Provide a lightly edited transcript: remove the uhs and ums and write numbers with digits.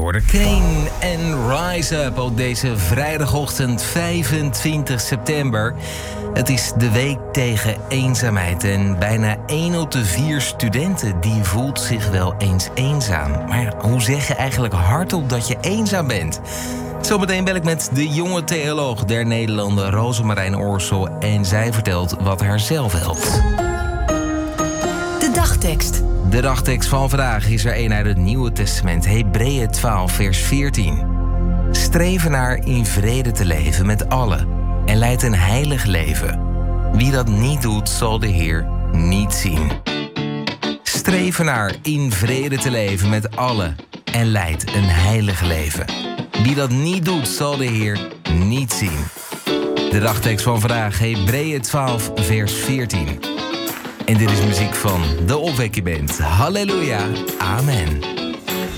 hoorde Kane en Rise Up op deze vrijdagochtend 25 september. Het is de week tegen eenzaamheid en bijna 1 op de 4 studenten die voelt zich wel eens eenzaam. Maar ja, hoe zeg je eigenlijk hardop dat je eenzaam bent? Zometeen bel ik met de jonge theoloog der Nederlanden, Rosemarijn Oorschel, en zij vertelt wat haar zelf helpt. De dagtekst. De dagtekst van vandaag is er een uit het Nieuwe Testament, Hebreeën 12, vers 14. Streef ernaar in vrede te leven met allen en leid een heilig leven. Wie dat niet doet, zal de Heer niet zien. Streef ernaar in vrede te leven met allen en leid een heilig leven. Wie dat niet doet, zal de Heer niet zien. De dagtekst van vandaag, Hebreeën 12, vers 14. En dit is muziek van de Opwekkie Band. Halleluja, amen.